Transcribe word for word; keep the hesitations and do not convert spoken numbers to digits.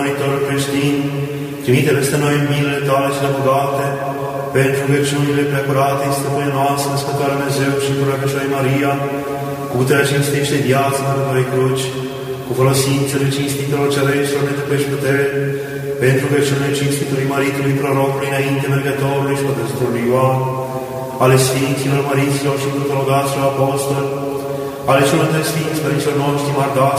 Monitor creștin, trimite peste noi în milele tale cele bogate, pentru rugăciunile preacurate, stăpâne noastre, Născătoarea Dumnezeu și cu rugăciunea Maria, cu puterea cinstește viață pe noi cruci, cu folosințele cinstitelor cereștilor ne tăpești putere, pentru rugăciunile cinstitului Maritului, prorocului, înainte mergătorului și pătăstorului Ioan, ale Sfinților, Măriților și Protologaților Apostoli, ale celor de Sfinți, Părinților noștri, Mardas,